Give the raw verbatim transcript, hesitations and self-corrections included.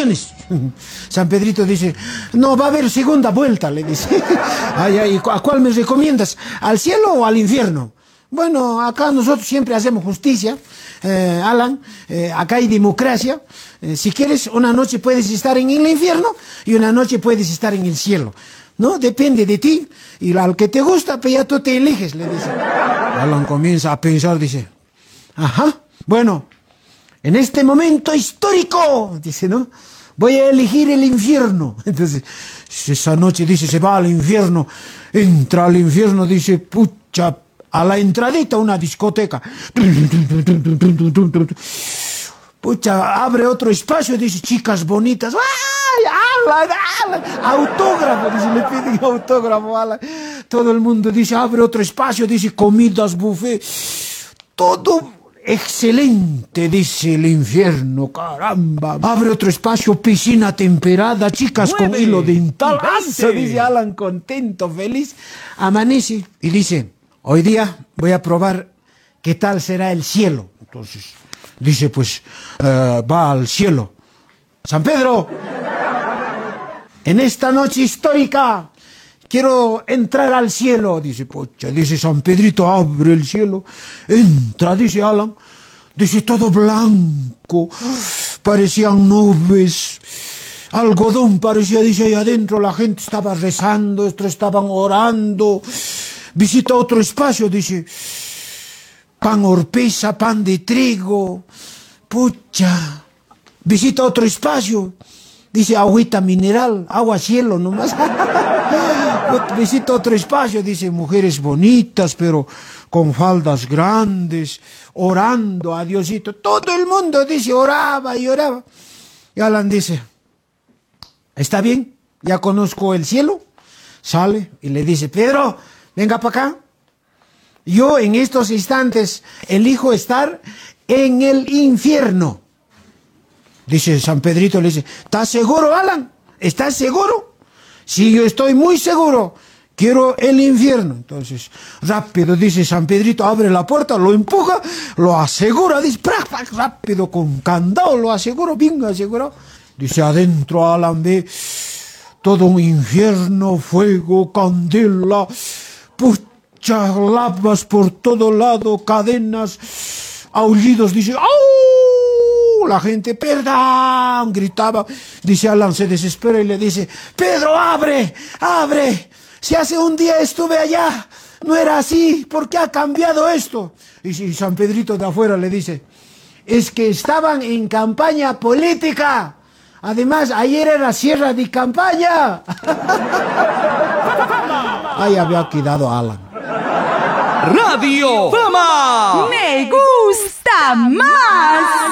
vacaciones. San Pedrito dice, no, va a haber segunda vuelta, le dice. Ay, ay, ¿a cuál me recomiendas? ¿Al cielo o al infierno? Bueno, acá nosotros siempre hacemos justicia, eh, Alan, eh, acá hay democracia. Eh, si quieres, una noche puedes estar en el infierno y una noche puedes estar en el cielo. ¿No? Depende de ti. Y al que te gusta, pues ya tú te eliges, le dice. Alan comienza a pensar, dice, ajá, bueno, en este momento histórico, dice, ¿no? Voy a elegir el infierno. Entonces, esa noche, dice, se va al infierno, entra al infierno, dice, pucha, a la entradita una discoteca. Pucha, abre otro espacio, dice, chicas bonitas. ¡Ay, Alan, Alan! Autógrafo, dice, le piden autógrafo, Alan. Todo el mundo dice, abre otro espacio, dice, comidas, buffet. Todo excelente, dice el infierno, caramba. Abre otro espacio, piscina temperada, chicas Nueve, con hilo dental. ¡Asa! Dice Alan, contento, feliz. Amanece y dice, hoy día voy a probar qué tal será el cielo. Entonces, dice, pues, uh, va al cielo. San Pedro, en esta noche histórica, quiero entrar al cielo. Dice, pocha, dice San Pedrito, abre el cielo. Entra, dice Alan. Dice, todo blanco. Parecían nubes. Algodón parecía, dice, ahí adentro la gente estaba rezando, otros estaban orando. Visita otro espacio, dice, pan horpeza, pan de trigo. Pucha. Visita otro espacio. Dice, agüita mineral, agua cielo nomás. Visita otro espacio, dice, mujeres bonitas, pero con faldas grandes, orando a Diosito. Todo el mundo, dice, oraba y oraba. Y Alan dice, ¿está bien? Ya conozco el cielo. Sale y le dice, Pedro, venga para acá. Yo en estos instantes elijo estar en el infierno. Dice San Pedrito, le dice, ¿estás seguro, Alan? ¿Estás seguro? Sí, yo estoy muy seguro. Quiero el infierno. Entonces, rápido, dice San Pedrito, abre la puerta, lo empuja, lo asegura, dice, ¡prac, prac! Rápido, con candado, lo aseguro, bien asegurado. Dice, adentro, Alan ve todo un infierno, fuego, candela, pucha, lavas por todo lado, cadenas, aullidos, dice, ¡au! La gente, perdón, gritaba. Dice Alan, se desespera y le dice, Pedro, abre, abre. Si hace un día estuve allá, no era así, ¿por qué ha cambiado esto? Y si San Pedrito de afuera le dice, es que estaban en campaña política. Además, ayer era cierre de campaña. Ahí había quedado Alan. Radio Fama. Me gusta más.